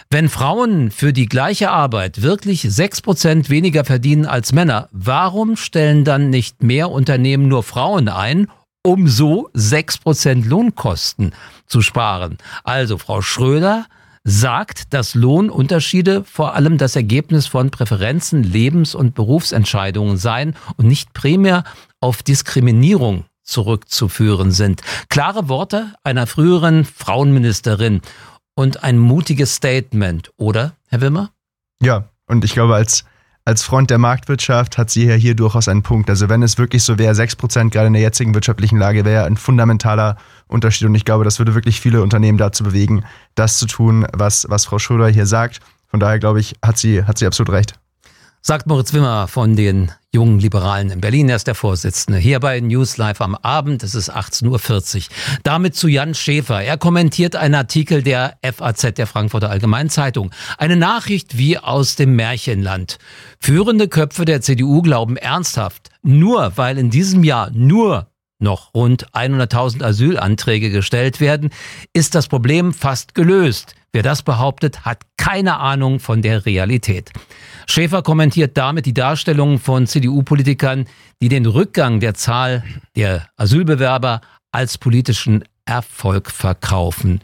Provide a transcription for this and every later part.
Wenn Frauen für die gleiche Arbeit wirklich 6% weniger verdienen als Männer, warum stellen dann nicht mehr Unternehmen nur Frauen ein, um so 6% Lohnkosten zu sparen? Also Frau Schröder sagt, dass Lohnunterschiede vor allem das Ergebnis von Präferenzen, Lebens- und Berufsentscheidungen seien und nicht primär auf Diskriminierung zurückzuführen sind. Klare Worte einer früheren Frauenministerin und ein mutiges Statement, oder, Herr Wimmer? Ja, und ich glaube, als Freund der Marktwirtschaft hat sie ja hier durchaus einen Punkt. Also wenn es wirklich so wäre, 6% gerade in der jetzigen wirtschaftlichen Lage wäre ein fundamentaler Unterschied. Und ich glaube, das würde wirklich viele Unternehmen dazu bewegen, das zu tun, was Frau Schröder hier sagt. Von daher glaube ich, hat sie absolut recht. Sagt Moritz Wimmer von den Jungen Liberalen in Berlin. Er ist der Vorsitzende. Hier bei News Live am Abend. Es ist 18.40 Uhr. Damit zu Jan Schäfer. Er kommentiert einen Artikel der FAZ, der Frankfurter Allgemeinen Zeitung. Eine Nachricht wie aus dem Märchenland. Führende Köpfe der CDU glauben ernsthaft, nur weil in diesem Jahr nur noch rund 100.000 Asylanträge gestellt werden, ist das Problem fast gelöst. Wer das behauptet, hat keine Ahnung von der Realität. Schäfer kommentiert damit die Darstellungen von CDU-Politikern, die den Rückgang der Zahl der Asylbewerber als politischen Erfolg verkaufen.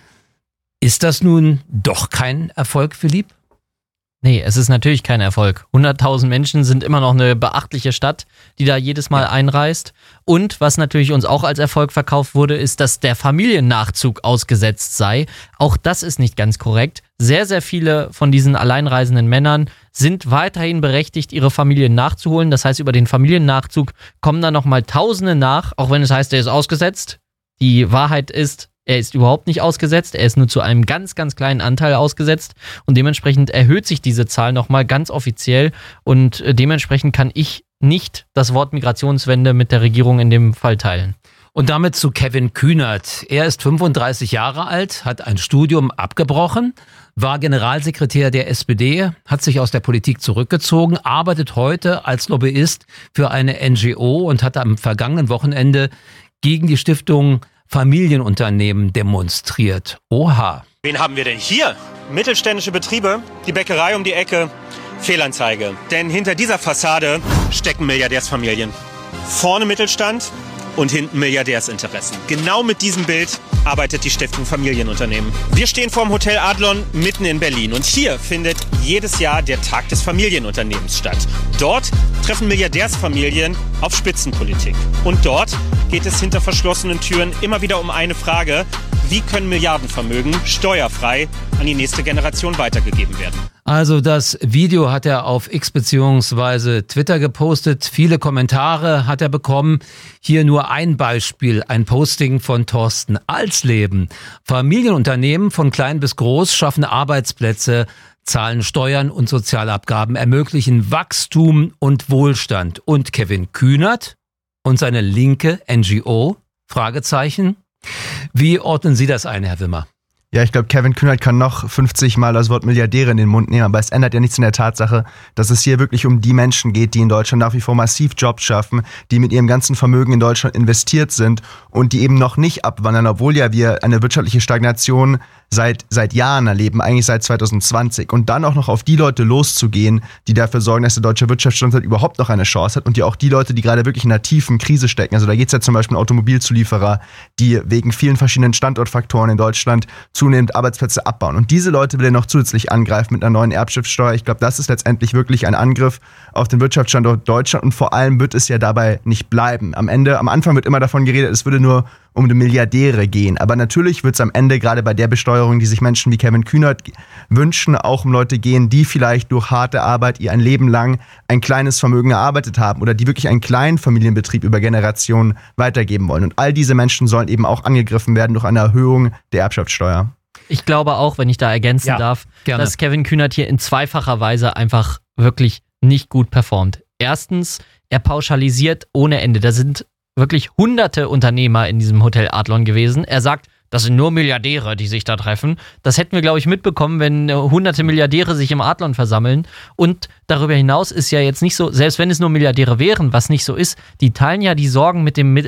Ist das nun doch kein Erfolg, Philipp? Nee, es ist natürlich kein Erfolg. 100.000 Menschen sind immer noch eine beachtliche Stadt, die da jedes Mal einreist. Und was natürlich uns auch als Erfolg verkauft wurde, ist, dass der Familiennachzug ausgesetzt sei. Auch das ist nicht ganz korrekt. Sehr, sehr viele von diesen alleinreisenden Männern sind weiterhin berechtigt, ihre Familien nachzuholen. Das heißt, über den Familiennachzug kommen dann nochmal Tausende nach, auch wenn es heißt, er ist ausgesetzt. Die Wahrheit ist, er ist überhaupt nicht ausgesetzt, er ist nur zu einem ganz, ganz kleinen Anteil ausgesetzt und dementsprechend erhöht sich diese Zahl nochmal ganz offiziell und dementsprechend kann ich nicht das Wort Migrationswende mit der Regierung in dem Fall teilen. Und damit zu Kevin Kühnert. Er ist 35 Jahre alt, hat ein Studium abgebrochen, war Generalsekretär der SPD, hat sich aus der Politik zurückgezogen, arbeitet heute als Lobbyist für eine NGO und hat am vergangenen Wochenende gegen die Stiftung Familienunternehmen demonstriert. Oha. Wen haben wir denn hier? Mittelständische Betriebe, die Bäckerei um die Ecke, Fehlanzeige. Denn hinter dieser Fassade stecken Milliardärsfamilien. Vorne Mittelstand und hinten Milliardärsinteressen. Genau mit diesem Bild arbeitet die Stiftung Familienunternehmen. Wir stehen vor dem Hotel Adlon mitten in Berlin und hier findet jedes Jahr der Tag des Familienunternehmens statt. Dort treffen Milliardärsfamilien auf Spitzenpolitik. Und dort geht es hinter verschlossenen Türen immer wieder um eine Frage: Wie können Milliardenvermögen steuerfrei an die nächste Generation weitergegeben werden? Also das Video hat er auf X bzw. Twitter gepostet. Viele Kommentare hat er bekommen. Hier nur ein Beispiel, ein Posting von Thorsten Alsleben. Familienunternehmen von klein bis groß schaffen Arbeitsplätze, zahlen Steuern und Sozialabgaben, ermöglichen Wachstum und Wohlstand. Und Kevin Kühnert und seine linke NGO? Fragezeichen. Wie ordnen Sie das ein, Herr Wimmer? Ja, ich glaube, Kevin Kühnert kann noch 50 Mal das Wort Milliardäre in den Mund nehmen, aber es ändert ja nichts in der Tatsache, dass es hier wirklich um die Menschen geht, die in Deutschland nach wie vor massiv Jobs schaffen, die mit ihrem ganzen Vermögen in Deutschland investiert sind und die eben noch nicht abwandern, obwohl ja wir eine wirtschaftliche Stagnation seit Jahren erleben, eigentlich seit 2020. Und dann auch noch auf die Leute loszugehen, die dafür sorgen, dass der deutsche Wirtschaftsstandort überhaupt noch eine Chance hat und ja auch die Leute, die gerade wirklich in einer tiefen Krise stecken. Also da geht es ja zum Beispiel um Automobilzulieferer, die wegen vielen verschiedenen Standortfaktoren in Deutschland zunehmend Arbeitsplätze abbauen. Und diese Leute will er noch zusätzlich angreifen mit einer neuen Erbschaftssteuer. Ich glaube, das ist letztendlich wirklich ein Angriff auf den Wirtschaftsstandort Deutschland und vor allem wird es ja dabei nicht bleiben. Am Anfang wird immer davon geredet, es würde nur um die Milliardäre gehen. Aber natürlich wird es am Ende gerade bei der Besteuerung, die sich Menschen wie Kevin Kühnert wünschen, auch um Leute gehen, die vielleicht durch harte Arbeit ihr ein Leben lang ein kleines Vermögen erarbeitet haben oder die wirklich einen kleinen Familienbetrieb über Generationen weitergeben wollen. Und all diese Menschen sollen eben auch angegriffen werden durch eine Erhöhung der Erbschaftssteuer. Ich glaube auch, wenn ich da ergänzen darf, gerne, dass Kevin Kühnert hier in zweifacher Weise einfach wirklich nicht gut performt. Erstens, er pauschalisiert ohne Ende. Da sind wirklich hunderte Unternehmer in diesem Hotel Adlon gewesen. Er sagt, das sind nur Milliardäre, die sich da treffen. Das hätten wir, glaube ich, mitbekommen, wenn hunderte Milliardäre sich im Adlon versammeln. Und darüber hinaus ist ja jetzt nicht so, selbst wenn es nur Milliardäre wären, was nicht so ist, die teilen ja die Sorgen mit dem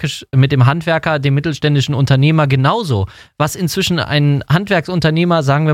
Handwerker, dem mittelständischen Unternehmer genauso. Was inzwischen ein Handwerksunternehmer, sagen wir